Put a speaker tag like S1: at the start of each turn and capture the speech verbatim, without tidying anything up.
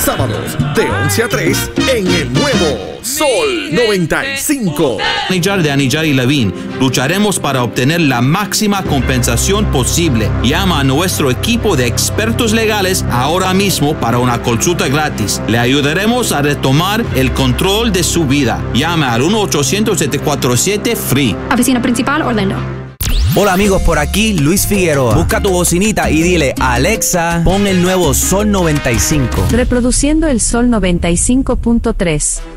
S1: sábados de once a tres en el nuevo Sol noventa y cinco.
S2: Anillar de Anillar y Levine. Lucharemos para obtener la máxima compensación posible. Llama a nuestro equipo de expertos legales ahora mismo para una consulta gratis. Le ayudaremos a retomar el control de su vida. Llama al uno ochocientos, siete cuatro siete, F R E E.
S3: Oficina principal, Orlando.
S4: Hola amigos, por aquí Luis Figueroa. Busca tu bocinita y dile: Alexa, pon el nuevo Sol noventa y cinco.
S5: Reproduciendo el Sol noventa y cinco punto tres.